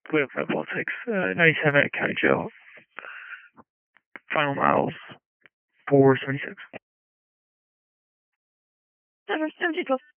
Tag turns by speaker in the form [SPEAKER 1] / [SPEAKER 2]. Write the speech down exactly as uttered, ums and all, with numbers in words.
[SPEAKER 1] Clear five one six, uh, ninety-seven at County Jail. Final miles, four seventy-six.
[SPEAKER 2] Never, seventy twelve.